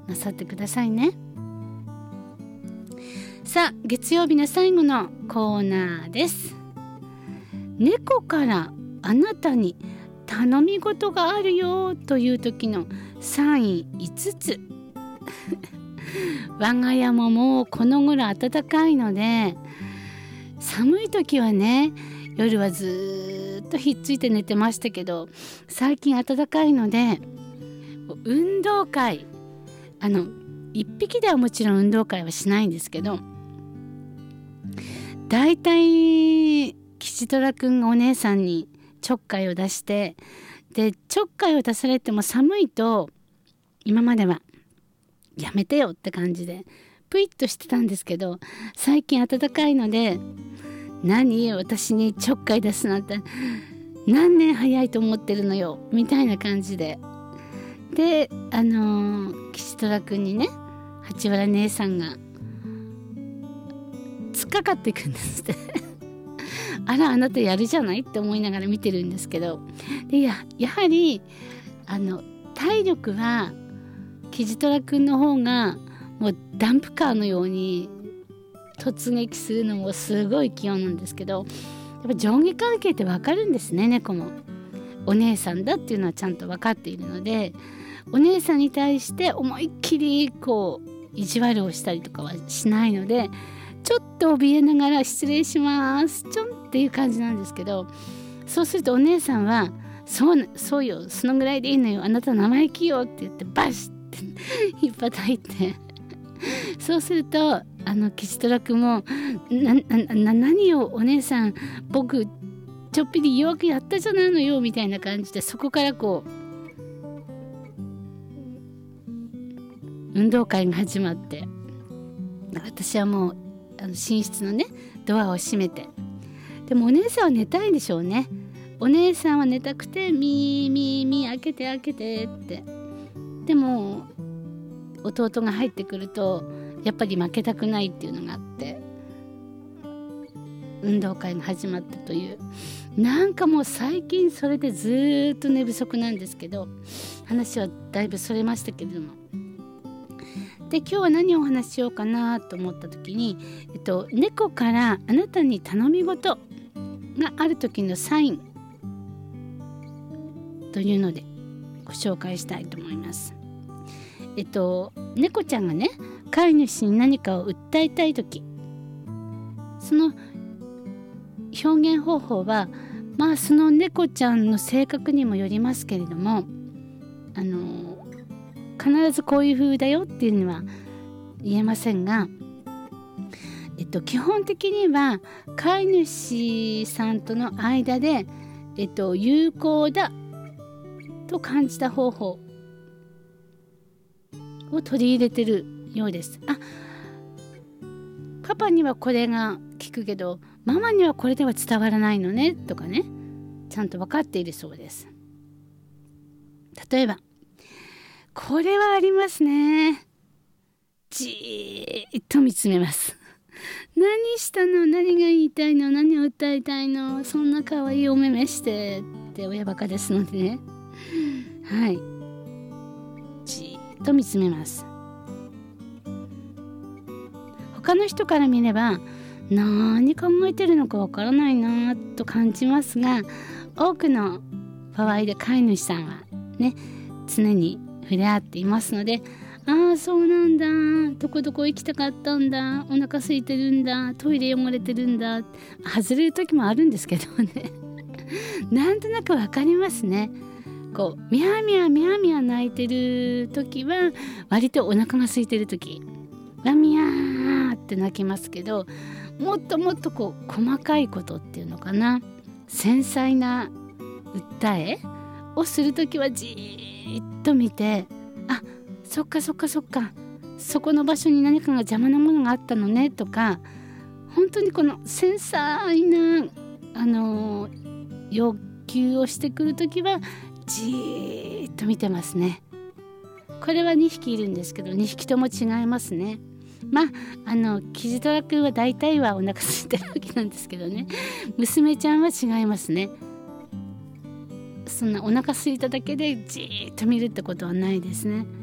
なさってくださいね。さあ、月曜日の最後のコーナーです。猫からあなたに頼み事があるよという時のサイン5つ我が家ももうこの頃暖かいので、寒い時はね、夜はずっとひっついて寝てましたけど、最近暖かいので運動会、一匹ではもちろん運動会はしないんですけど、だいたい吉虎くんがお姉さんにちょっかいを出して、でちょっかいを出されても寒いと、今まではやめてよって感じでプイッとしてたんですけど、最近暖かいので、何私にちょっかい出すなんて何年早いと思ってるのよみたいな感じで、で吉虎くんにね、八原姉さんが突っかかっていくんですってあら、あなたやるじゃないって思いながら見てるんですけど、でやはり体力は吉虎くんの方がもうダンプカーのように突撃するのもすごい器用なんですけど、やっぱ上下関係って分かるんですね。猫もお姉さんだっていうのはちゃんと分かっているので、お姉さんに対して思いっきりこう意地悪をしたりとかはしないので、ちょっと怯えながら失礼しますちょんっていう感じなんですけど、そうするとお姉さんはそうよ、そのぐらいでいいのよ、あなた生意気よって言ってバシッって引っ叩いてそうすると吉虎くんも何よお姉さん、僕ちょっぴり弱くやったじゃないのよみたいな感じで、そこからこう運動会が始まって、私はもう寝室のねドアを閉めて、でもお姉さんは寝たいんでしょうね。お姉さんは寝たくてミーミーミー開けて開けてって、でも弟が入ってくるとやっぱり負けたくないっていうのがあって、運動会が始まったという、なんかもう最近それでずっと寝不足なんですけど、話はだいぶそれましたけれども、で今日は何をお話ししようかなと思った時に、猫からあなたに頼み事がある時のサインというのでご紹介したいと思います。猫ちゃんがね、飼い主に何かを訴えたい時、その表現方法はその猫ちゃんの性格にもよりますけれども、必ずこういう風だよっていうのは言えませんが、基本的には飼い主さんとの間で、有効だと感じた方法を取り入れてるようです。パパにはこれが効くけどママにはこれでは伝わらないのねとかね、ちゃんと分かっているそうです。例えばこれはありますね。じーっと見つめます。何したの、何が言いたいの、何を訴えたいの、そんな可愛いお目目してって親バカですのでね、はい、じーっと見つめます。他の人から見れば何考えてるのかわからないなと感じますが、多くの場合で飼い主さんはね、常に触れ合っていますので、そうなんだ、どこどこ行きたかったんだ、お腹空いてるんだ、トイレ汚れてるんだ、外れる時もあるんですけどねなんとなくわかりますね。こうミャーミャーミャーミャー泣いてる時は割とお腹が空いてる時はミャーって泣きますけど、もっともっとこう細かいことっていうのかな、繊細な訴えをする時はじーっと見て、そっかそっかそっか、そこの場所に何かが邪魔なものがあったのねとか、本当にこの繊細な要求をしてくるときはじーっと見てますね。これは2匹いるんですけど2匹とも違いますね。キジトラくんは大体はお腹空いてるわけなんですけどね、娘ちゃんは違いますね。そんなお腹空いただけでじーっと見るってことはないですね。